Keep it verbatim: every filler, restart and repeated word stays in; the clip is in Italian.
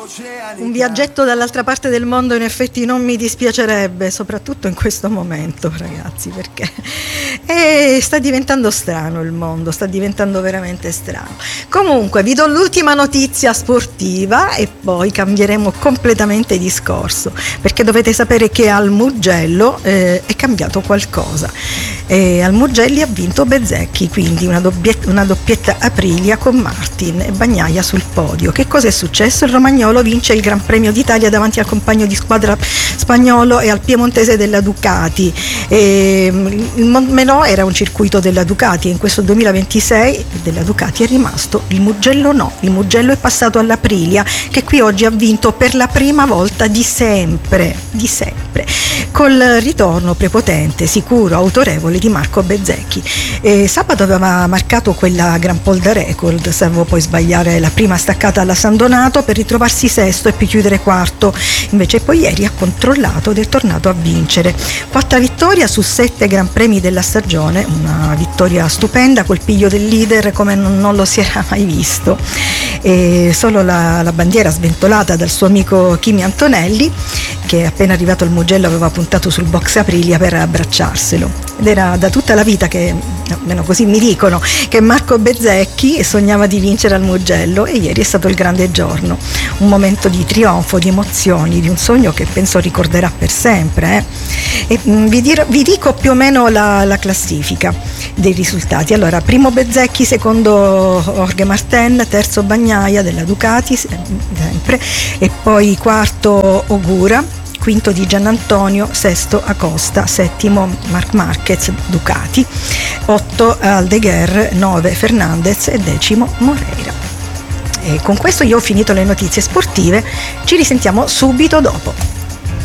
Un viaggetto dall'altra parte del mondo in effetti non mi dispiacerebbe, soprattutto in questo momento, ragazzi, perché eh, sta diventando strano il mondo, sta diventando veramente strano. Comunque vi do l'ultima notizia sportiva e poi cambieremo completamente discorso, perché dovete sapere che al Mugello eh, è cambiato qualcosa. E al Mugelli ha vinto Bezzecchi, quindi una doppietta, una doppietta Aprilia con Martin e Bagnaia sul podio. Che cosa è successo? Il romagnolo vince il Gran Premio d'Italia davanti al compagno di squadra spagnolo e al piemontese della Ducati. E il Montmelò era un circuito della Ducati e in questo duemilaventisei della Ducati è rimasto il Mugello no, il Mugello è passato all'Aprilia, che qui oggi ha vinto per la prima volta di sempre, di sempre, col ritorno prepotente, sicuro, autorevole di Marco Bezzecchi. E sabato aveva marcato quella Gran Polda record, salvo poi sbagliare la prima staccata alla San Donato per ritrovarsi sesto e poi chiudere quarto. Invece poi ieri ha controllato ed è tornato a vincere. Quarta vittoria su sette Gran Premi della stagione, una vittoria stupenda col piglio del leader come non, non lo si era mai visto. E solo la, la bandiera sventolata dal suo amico Kimi Antonelli, che appena arrivato al Mugello aveva puntato sul box Aprilia per abbracciarselo. Ed era da tutta la vita che, almeno così mi dicono, che Marco Bezzecchi sognava di vincere al Mugello e ieri è stato il grande giorno, un momento di trionfo, di emozioni, di un sogno che penso ricorderà per sempre. Eh. E vi, dir, vi dico più o meno la, la classifica dei risultati. Allora, primo Bezzecchi, secondo Jorge Martin, terzo Bagnaia della Ducati sempre, e poi quarto Ogura, quinto Di Giannantonio, sesto Acosta, settimo Marc Marquez Ducati, otto Aldeguer, nove Fernandez e decimo Moreira. E con questo io ho finito le notizie sportive, ci risentiamo subito dopo.